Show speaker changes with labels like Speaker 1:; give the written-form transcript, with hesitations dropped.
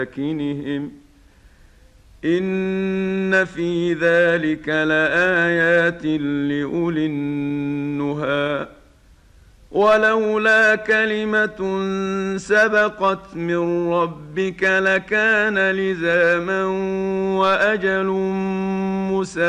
Speaker 1: مساكنهم إن في ذلك لآيات لأولي النهى ولولا كلمة سبقت من ربك لكان لزاما وأجل مسمى